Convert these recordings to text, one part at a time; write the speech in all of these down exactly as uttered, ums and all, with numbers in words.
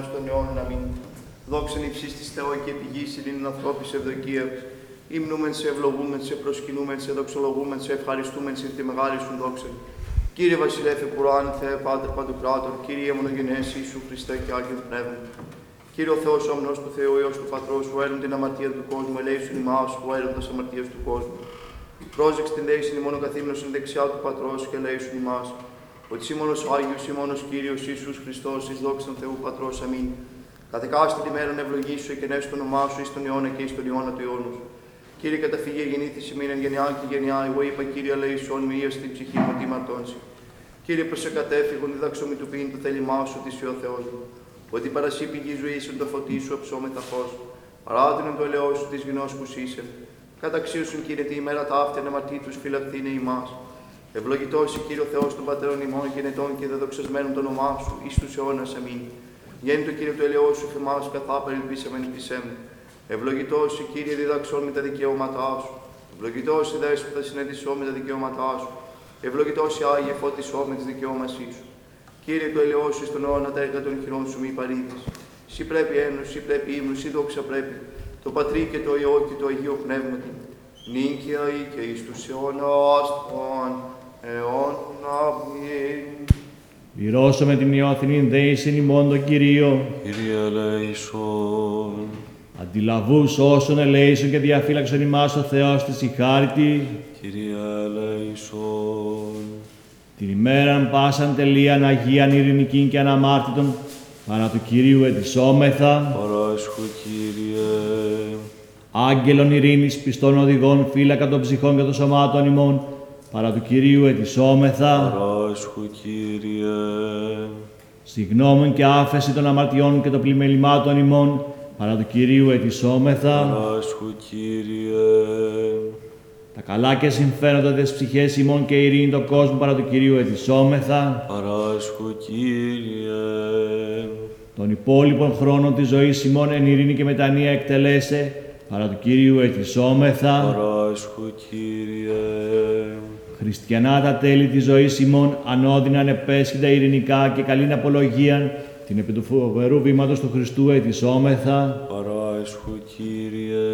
αιώνας των αιώνων. Αμήν. Δόξαν υψής της Θεό και πηγής ειρήνην ανθρώπης ευδοκία. Υμνούμεν σε, ευλογούμεν σε, προσκυνούμεν σε, δοξολογούμεν σε, ευχαριστούμεν σε τη μεγάλη σου δόξα. Κύριε Βασιλεύε Κουράν, Θεέ Πάτερ Παντοκράτορ, Κύριε Μονογενές Ιησού Χριστέ και Άγιον Πνεύμα. Κύριε ο Θεός όμνος του Θεού, Υιός του Πατρός, σου έλουν την αμαρτία του κόσμου, ελέησον ημάς, που έλουν τας αμαρτίας του κόσμου. Πρόσεξ την λέησιν ημών καθήμνωσιν δεξιά του Πατρός και ελέησον ημάς. Ότι εσύ μόνος Άγιος, εσύ μόνος Κύριος Ιησούς Χριστός, εις δόξαν Θεού Πατρός, αμήν. Καθεκάστη τη μέρα ευλογήσου και νες το όνομά σου εις τον αιώνα και εις τον αιώνα του αιώνος. Κύριε καταφυγή γεννήθηση ημίν εν γενιά και γενιά, εγώ είπα Κύριε ελέησον με ία στην ψυχή μου τι μαρτώνσει. Κύριε προσεκατέφυγον διδάξομη του ποιήν το θέλημά σου της ο Θεός μου. Ότι παρασύ πηγή ζωή σου το φωτί σου ψώμετα φως. Παράδεινον το ελαιό σου της γινός που είσαι. Καταξίωσον Κύριε τη ημέρα ταύτη αναμαρτή τους φυλαχθήνε ημάς. Ευλογητός η Κύριο Θεός των πατέρων ημών γενετών και δεδοξασμένων το όνομά σου εις τους αιώνας αμήν. Γέννητο Κύριε το ελαιό σου φημάς καθάπερ ελπίσαμεν πισέμ. Ευλογητός η Κύριε διδαξών με τα δικαιώματά σου. Ευλογητός η δέσποτα συνέντησό με τα δικαιώματά σου. Ευλογητός η Άγιε φώτισό με τις δικαιώμασή σου. Κύριε το ελαιό σου στον αιώνα τα έργα των χειρών σου μη παρήδεις. Συ πρέπει ένωση, συ πρέπει ύμνος, συ δόξα πρέπει. Το Πατρί και το Υιό και το Αγίο Πνεύματι. Νίκαια ή και εις τους αιώνας των αιώνων. Αμήν. Πληρώσω με τη μειώθηνη δέησιν ημών τον Κυρίο. Κύριε ελέησον. Αντιλαβούς όσων ελέησον και διαφύλαξον ημάς ο Θεός της η χάρητη. Κύριε ελέησον. Την ημέραν πάσαν τελείαν Αγίαν ειρηνικήν και αναμάρτητον παρά του Κυρίου ετισόμεθα. Παράσχου Κύριε. Άγγελων ειρήνης πιστών οδηγών φύλακα των ψυχών και των σωμάτων ημών παρά του Κυρίου ετισόμεθα. Παράσχου Κύριε. Συγγνώμων και άφεση των αμαρτιών και των πλημελημάτων ημών παρά του Κυρίου ετισόμεθα. Παράσχου Κύριε. Τα καλά και συμφέροντα της ψυχές ημών και ειρήνη των κόσμων παρά του Κυρίου ετισόμεθα. Παράσχου Κύριε. Των υπόλοιπων χρόνων της ζωής ημών εν ειρήνη και μετανία εκτελέσε παρά του Κυρίου ετισόμεθα. Παράσχου Κύριε. Χριστιανά τα τέλη της ζωής ημών ανώδυναν επέσχυντα ειρηνικά και καλήν απολογίαν την επί του φοβερού βήματος του Χριστού ετισόμεθα. Παράσχου Κύριε.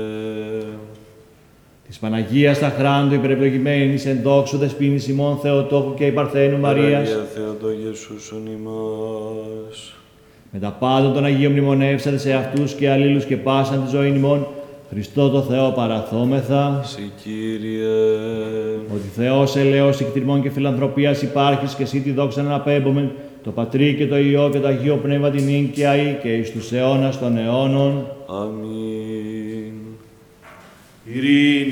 Της Παναγίας τα χράντου υπερευλογημένης εν δόξου δεσποίνης ημών Θεοτόκου και η Παρθένου Μαρίας. Παναγία Θεοτόκου σούσον ημάς. Με τα πάντα των Αγίων μνημονεύσατε σε αυτούς και αλλήλους και πάσαν τη ζωή ημών Χριστό το Θεό παραθόμεθα. Σε Κύριε. Ότι Θεός ελέος εκτιμών και φιλανθρωπίας υπάρχεις και εσύ τη δόξα να απέμπομεν το Πατρί και το Υιό και το Αγίο Πνεύμα την νυν και αεί και εις τους αιώνας των αιώνων. Αμήν. Ειρήνη.